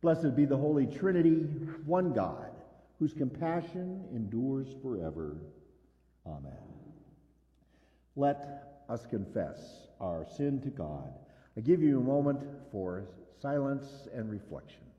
Blessed be the Holy Trinity, one God, whose compassion endures forever. Amen. Let us confess our sin to God. I give you a moment for silence and reflection.